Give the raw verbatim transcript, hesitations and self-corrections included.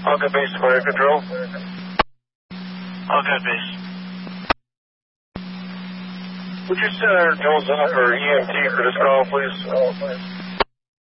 All good base to fire control. All good base. Would you send our Jules or E M T for this call, please?